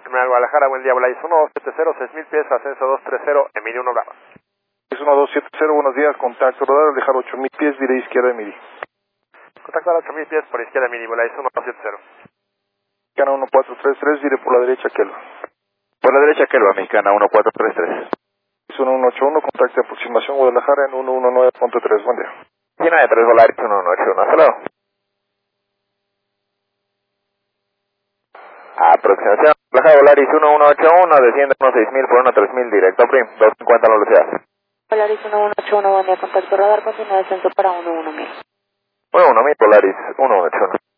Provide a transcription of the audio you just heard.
Terminal Guadalajara, buen día, Volaris 1270, 6000 pies, ascenso 230, Emilio 1 Bravo. Es 1270, buenos días, contacto radar, dejar 8000 pies, diré izquierda de Midi. Contacto a 8000 pies por izquierda, Midi, Volaris 1270. Mexicana 1433, diré por la derecha, Kelva. Por la derecha, Kelva, Mexicana 1433. Es 1181, contacto de aproximación Guadalajara en 119.3, buen día. 193 Volaris 1181, hasta luego. Aproximación, Guadalajara Volaris 1181, desciende 6000 por 13000, directo prim, 250 la velocidad. Volaris 1181, buen día, contacto radar, continúa descenso para 11000. 11000 Volaris 1181.